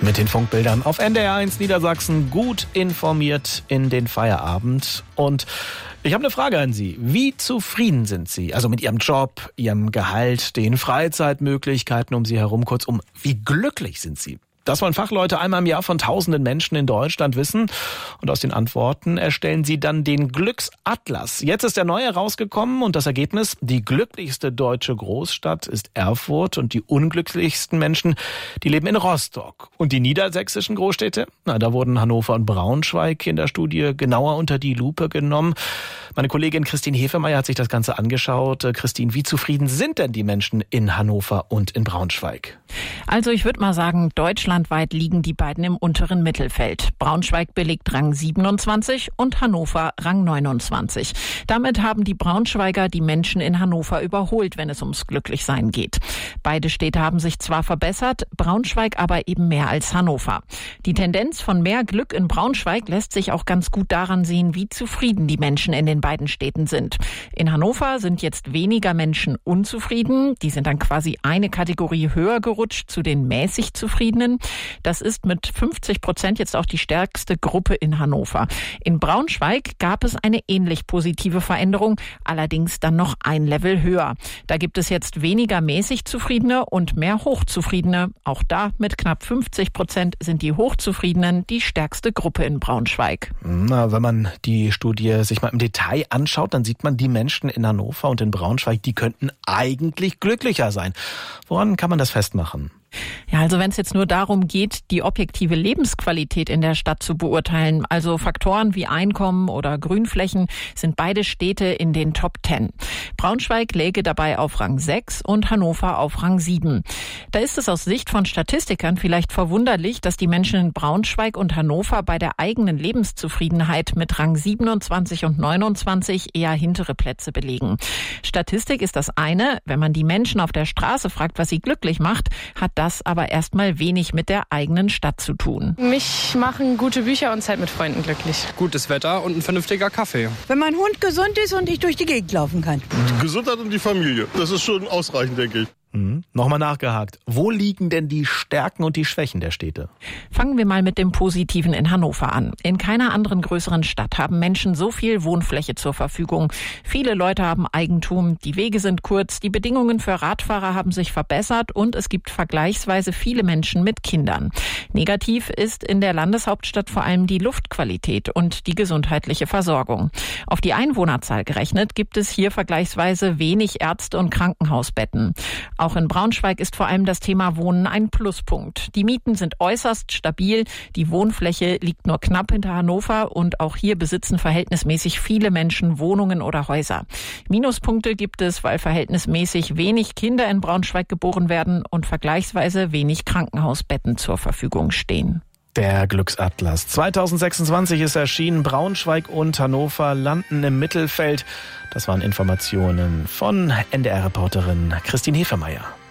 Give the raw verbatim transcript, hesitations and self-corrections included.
Mit den Funkbildern auf N D R eins Niedersachsen, gut informiert in den Feierabend. Und ich habe eine Frage an Sie. Wie zufrieden sind Sie? Also mit Ihrem Job, Ihrem Gehalt, den Freizeitmöglichkeiten um Sie herum, kurzum, wie glücklich sind Sie? Das wollen Fachleute einmal im Jahr von tausenden Menschen in Deutschland wissen. Und aus den Antworten erstellen sie dann den Glücksatlas. Jetzt ist der neue rausgekommen und das Ergebnis: die glücklichste deutsche Großstadt ist Erfurt und die unglücklichsten Menschen, die leben in Rostock. Und die niedersächsischen Großstädte? Na, da wurden Hannover und Braunschweig in der Studie genauer unter die Lupe genommen. Meine Kollegin Christine Hefemeyer hat sich das Ganze angeschaut. Christine, wie zufrieden sind denn die Menschen in Hannover und in Braunschweig? Also ich würde mal sagen, deutschlandweit liegen die beiden im unteren Mittelfeld. Braunschweig belegt Rang siebenundzwanzig und Hannover Rang neunundzwanzig. Damit haben die Braunschweiger die Menschen in Hannover überholt, wenn es ums Glücklichsein geht. Beide Städte haben sich zwar verbessert, Braunschweig aber eben mehr als Hannover. Die Tendenz von mehr Glück in Braunschweig lässt sich auch ganz gut daran sehen, wie zufrieden die Menschen in den beiden Städten sind. In Hannover sind jetzt weniger Menschen unzufrieden. Die sind dann quasi eine Kategorie höher gerutscht zu den mäßig Zufriedenen. Das ist mit fünfzig Prozent jetzt auch die stärkste Gruppe in Hannover. In Braunschweig gab es eine ähnlich positive Veränderung, allerdings dann noch ein Level höher. Da gibt es jetzt weniger mäßig Zufriedene und mehr Hochzufriedene. Auch da mit knapp fünfzig Prozent sind die Hochzufriedenen die stärkste Gruppe in Braunschweig. Na, wenn man die Studie sich mal im Detail anschaut, dann sieht man, die Menschen in Hannover und in Braunschweig, die könnten eigentlich glücklicher sein. Woran kann man das festmachen? Ja, also wenn es jetzt nur darum geht, die objektive Lebensqualität in der Stadt zu beurteilen, also Faktoren wie Einkommen oder Grünflächen, sind beide Städte in den Top Ten. Braunschweig läge dabei auf Rang sechs und Hannover auf Rang sieben. Da ist es aus Sicht von Statistikern vielleicht verwunderlich, dass die Menschen in Braunschweig und Hannover bei der eigenen Lebenszufriedenheit mit Rang siebenundzwanzig und neunundzwanzig eher hintere Plätze belegen. Statistik ist das eine, wenn man die Menschen auf der Straße fragt, was sie glücklich macht, hat das Das aber erstmal wenig mit der eigenen Stadt zu tun. Mich machen gute Bücher und Zeit mit Freunden glücklich. Gutes Wetter und ein vernünftiger Kaffee. Wenn mein Hund gesund ist und ich durch die Gegend laufen kann. Gesundheit und die Familie. Das ist schon ausreichend, denke ich. Mhm. Nochmal nachgehakt. Wo liegen denn die Stärken und die Schwächen der Städte? Fangen wir mal mit dem Positiven in Hannover an. In keiner anderen größeren Stadt haben Menschen so viel Wohnfläche zur Verfügung. Viele Leute haben Eigentum, die Wege sind kurz, die Bedingungen für Radfahrer haben sich verbessert und es gibt vergleichsweise viele Menschen mit Kindern. Negativ ist in der Landeshauptstadt vor allem die Luftqualität und die gesundheitliche Versorgung. Auf die Einwohnerzahl gerechnet gibt es hier vergleichsweise wenig Ärzte- und Krankenhausbetten. Auch in Braunschweig ist vor allem das Thema Wohnen ein Pluspunkt. Die Mieten sind äußerst stabil, die Wohnfläche liegt nur knapp hinter Hannover und auch hier besitzen verhältnismäßig viele Menschen Wohnungen oder Häuser. Minuspunkte gibt es, weil verhältnismäßig wenig Kinder in Braunschweig geboren werden und vergleichsweise wenig Krankenhausbetten zur Verfügung stehen. Der Glücksatlas zweitausendsechsundzwanzig ist erschienen. Braunschweig und Hannover landen im Mittelfeld. Das waren Informationen von N D R-Reporterin Christine Hefemeyer.